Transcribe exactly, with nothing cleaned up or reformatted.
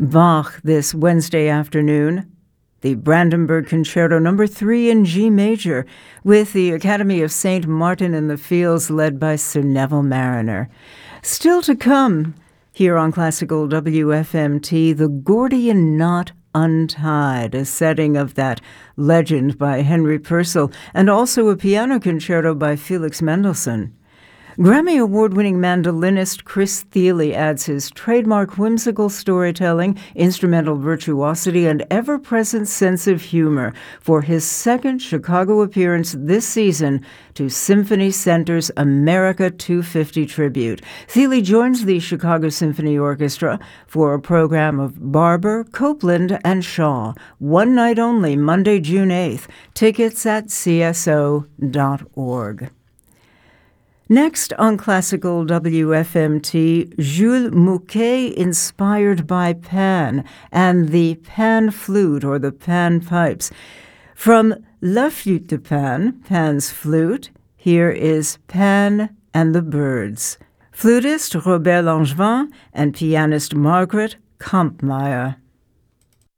Bach this Wednesday afternoon. The Brandenburg Concerto Number three in G major, with the Academy of Saint Martin in the Fields led by Sir Neville Marriner. Still to come, here on Classical W F M T, the Gordian Knot Untied, a setting of that legend by Henry Purcell, and also a piano concerto by Felix Mendelssohn. Grammy Award-winning mandolinist Chris Thile adds his trademark whimsical storytelling, instrumental virtuosity, and ever-present sense of humor for his second Chicago appearance this season to Symphony Center's America two fifty tribute. Thile joins the Chicago Symphony Orchestra for a program of Barber, Copeland, and Shaw. One night only, Monday, June eighth. Tickets at C S O dot org. Next on Classical W F M T, Jules Mouquet inspired by Pan and the Pan flute or the Pan pipes. From La Flûte de Pan, Pan's flute, here is Pan and the Birds. Flutist Robert Langevin and pianist Margaret Kampmeier.